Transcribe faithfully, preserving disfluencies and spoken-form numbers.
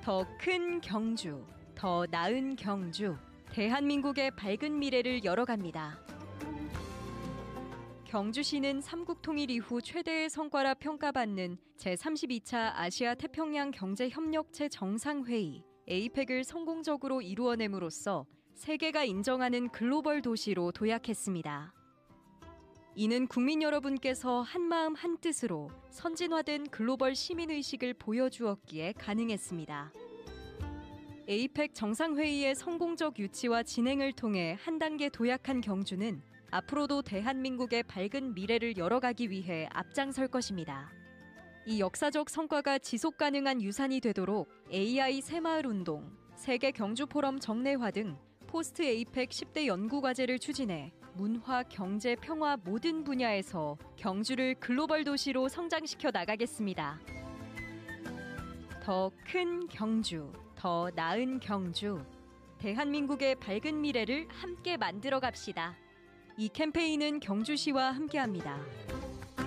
더 큰 경주, 더 나은 경주, 대한민국의 밝은 미래를 열어갑니다. 경주시는 삼국 통일 이후 최대의 성과라 평가받는 제삼십이 차 아시아 태평양 경제협력체 정상회의 에이펙을 성공적으로 이루어냄으로써 세계가 인정하는 글로벌 도시로 도약했습니다. 이는 국민 여러분께서 한마음 한뜻으로 선진화된 글로벌 시민의식을 보여주었기에 가능했습니다. 에이펙 정상회의의 성공적 유치와 진행을 통해 한 단계 도약한 경주는 앞으로도 대한민국의 밝은 미래를 열어가기 위해 앞장설 것입니다. 이 역사적 성과가 지속 가능한 유산이 되도록 에이아이 새마을 운동, 세계 경주 포럼 정례화 등 포스트 에이펙 십 대 연구과제를 추진해 문화, 경제, 평화 모든 분야에서 경주를 글로벌 도시로 성장시켜 나가겠습니다. 더 큰 경주, 더 나은 경주, 대한민국의 밝은 미래를 함께 만들어 갑시다. 이 캠페인은 경주시와 함께합니다.